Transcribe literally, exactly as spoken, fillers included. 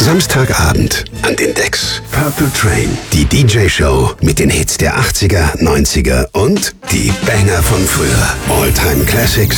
Samstagabend an den Decks. Purple Train, die D J-Show mit den Hits der achtziger, neunziger und die Banger von früher. All-Time Classics